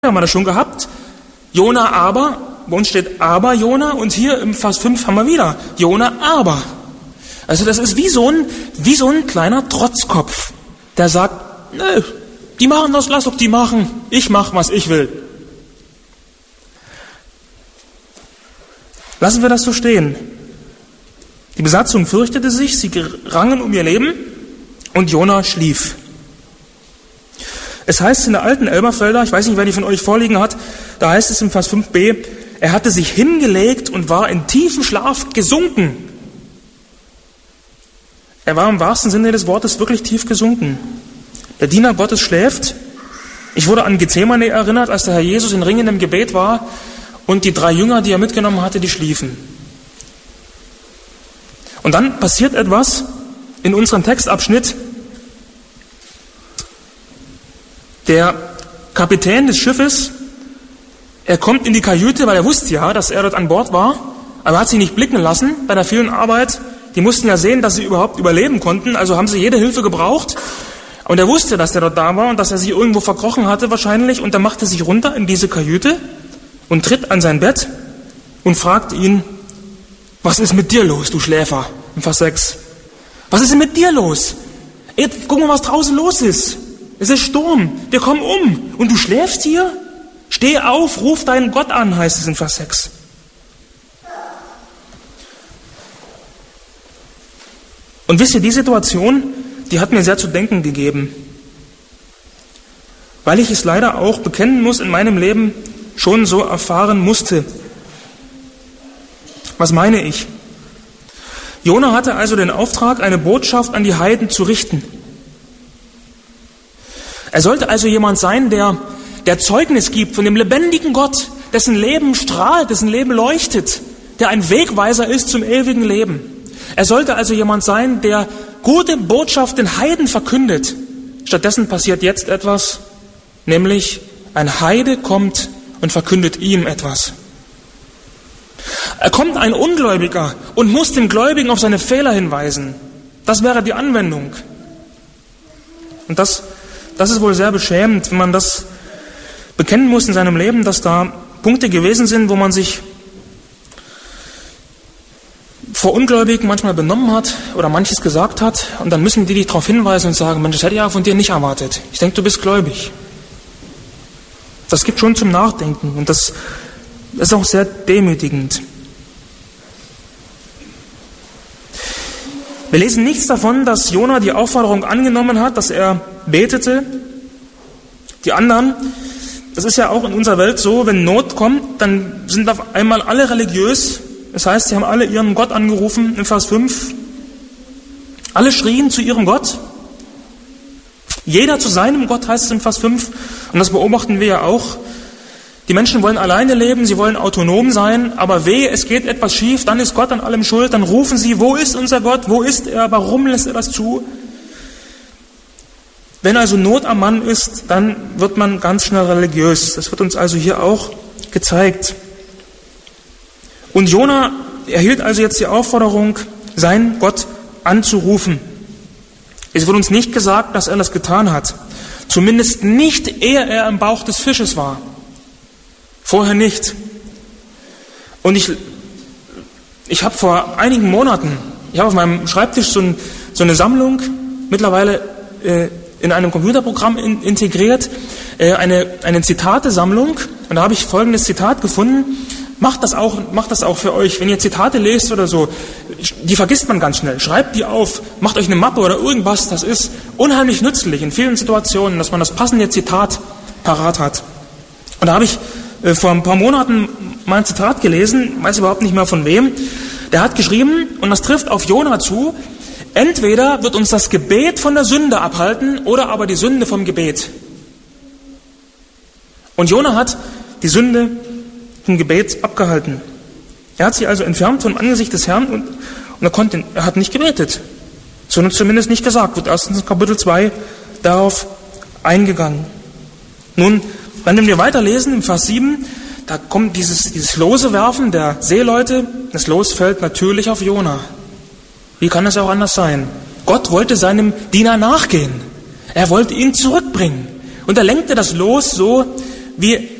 haben wir das schon gehabt. Jona aber, bei uns steht aber Jona und hier im Vers 5 haben wir wieder Jona aber. Also das ist wie so ein kleiner Trotzkopf, der sagt, nö, die machen das, lass doch die machen, ich mach, was ich will. Lassen wir das so stehen. Die Besatzung fürchtete sich, sie rangen um ihr Leben und Jona schlief. Es heißt in der alten Elberfelder, ich weiß nicht, wer die von euch vorliegen hat, da heißt es im Vers 5b, er hatte sich hingelegt und war in tiefen Schlaf gesunken. Er war im wahrsten Sinne des Wortes wirklich tief gesunken. Der Diener Gottes schläft. Ich wurde an Gethsemane erinnert, als der Herr Jesus in ringendem Gebet war und die 3 Jünger, die er mitgenommen hatte, die schliefen. Und dann passiert etwas in unserem Textabschnitt. Der Kapitän des Schiffes, er kommt in die Kajüte, weil er wusste ja, dass er dort an Bord war, aber er hat sich nicht blicken lassen bei der vielen Arbeit. Die mussten ja sehen, dass sie überhaupt überleben konnten, also haben sie jede Hilfe gebraucht. Und er wusste, dass er dort da war und dass er sich irgendwo verkrochen hatte wahrscheinlich. Und er machte sich runter in diese Kajüte und tritt an sein Bett und fragt ihn, was ist mit dir los, du Schläfer? Im Vers 6. Was ist denn mit dir los? Jetzt, guck mal, was draußen los ist. Es ist Sturm, wir kommen um. Und du schläfst hier? Steh auf, ruf deinen Gott an, heißt es in Vers 6. Und wisst ihr, die Situation, die hat mir sehr zu denken gegeben. Weil ich es leider auch bekennen muss, in meinem Leben schon so erfahren musste. Was meine ich? Jona hatte also den Auftrag, eine Botschaft an die Heiden zu richten. Er sollte also jemand sein, der Zeugnis gibt von dem lebendigen Gott, dessen Leben strahlt, dessen Leben leuchtet, der ein Wegweiser ist zum ewigen Leben. Er sollte also jemand sein, der gute Botschaft den Heiden verkündet. Stattdessen passiert jetzt etwas, nämlich ein Heide kommt und verkündet ihm etwas. Er kommt ein Ungläubiger und muss den Gläubigen auf seine Fehler hinweisen. Das wäre die Anwendung. Und das ist wohl sehr beschämend, wenn man das bekennen muss in seinem Leben, dass da Punkte gewesen sind, wo man sich vor Ungläubigen manchmal benommen hat oder manches gesagt hat und dann müssen die dich darauf hinweisen und sagen, Mensch, das hätte ich ja von dir nicht erwartet. Ich denke, du bist gläubig. Das gibt schon zum Nachdenken und das ist auch sehr demütigend. Wir lesen nichts davon, dass Jona die Aufforderung angenommen hat, dass er betete. Die anderen, das ist ja auch in unserer Welt so, wenn Not kommt, dann sind auf einmal alle religiös. Das heißt, sie haben alle ihren Gott angerufen, im Vers 5. Alle schrien zu ihrem Gott. Jeder zu seinem Gott, heißt es im Vers 5. Und das beobachten wir ja auch. Die Menschen wollen alleine leben, sie wollen autonom sein, aber wehe, es geht etwas schief, dann ist Gott an allem schuld, dann rufen sie, wo ist unser Gott, wo ist er, warum lässt er das zu? Wenn also Not am Mann ist, dann wird man ganz schnell religiös. Das wird uns also hier auch gezeigt. Und Jona erhielt also jetzt die Aufforderung, seinen Gott anzurufen. Es wird uns nicht gesagt, dass er das getan hat. Zumindest nicht, ehe er im Bauch des Fisches war. Vorher nicht. Und ich habe vor einigen Monaten, ich habe auf meinem Schreibtisch so eine Sammlung, mittlerweile in einem Computerprogramm integriert, eine Zitatesammlung. Und da habe ich folgendes Zitat gefunden. Macht das auch für euch, wenn ihr Zitate lest oder so, die vergisst man ganz schnell. Schreibt die auf, macht euch eine Mappe oder irgendwas, das ist unheimlich nützlich in vielen Situationen, dass man das passende Zitat parat hat. Und da habe ich vor ein paar Monaten mal ein Zitat gelesen, weiß überhaupt nicht mehr von wem, der hat geschrieben, und das trifft auf Jona zu, entweder wird uns das Gebet von der Sünde abhalten oder aber die Sünde vom Gebet. Und Jona hat die Sünde vom Gebet abgehalten. Er hat sie also entfernt vom Angesicht des Herrn und er hat nicht gebetet. Sondern zumindest nicht gesagt, wird erst in Kapitel 2 darauf eingegangen. Nun, wenn wir weiterlesen im Vers 7, da kommt dieses Losewerfen der Seeleute, das Los fällt natürlich auf Jona. Wie kann es auch anders sein? Gott wollte seinem Diener nachgehen. Er wollte ihn zurückbringen. Und er lenkte das Los so, wir